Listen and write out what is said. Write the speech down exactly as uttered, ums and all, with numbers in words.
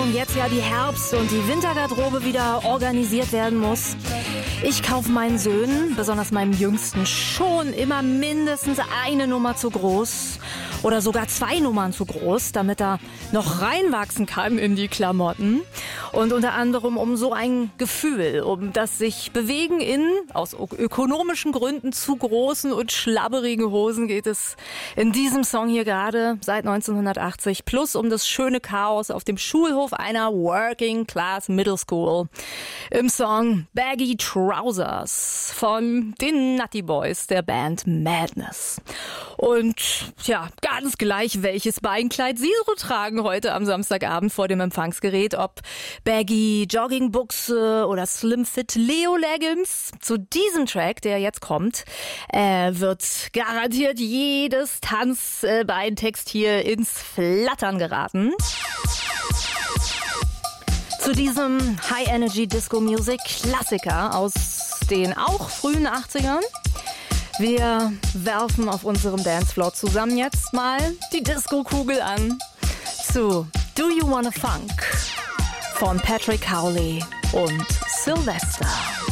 und jetzt ja die Herbst- und die Wintergarderobe wieder organisiert werden muss. Ich kaufe meinen Söhnen, besonders meinem Jüngsten, schon immer mindestens eine Nummer zu groß oder sogar zwei Nummern zu groß, damit er noch reinwachsen kann in die Klamotten. Und unter anderem um so ein Gefühl, um das sich Bewegen in, aus ökonomischen Gründen, zu großen und schlabberigen Hosen geht es in diesem Song hier gerade seit neunzehnhundertachtzig. Plus um das schöne Chaos auf dem Schulhof einer Working Class Middle School. Im Song Baggy Trousers von den Nutty Boys der Band Madness. Und ja, ganz gleich, welches Beinkleid Sie so tragen heute am Samstagabend vor dem Empfangsgerät, ob Baggy Joggingbuchse oder Slim Fit Leo Leggings. Zu diesem Track, der jetzt kommt, äh, wird garantiert jedes Tanzbeintextil ins Flattern geraten. Zu diesem High-Energy-Disco-Music-Klassiker aus den auch frühen achtzigern. Wir werfen auf unserem Dancefloor zusammen jetzt mal die Disco-Kugel an zu Do You Wanna Funk von Patrick Cowley und Sylvester.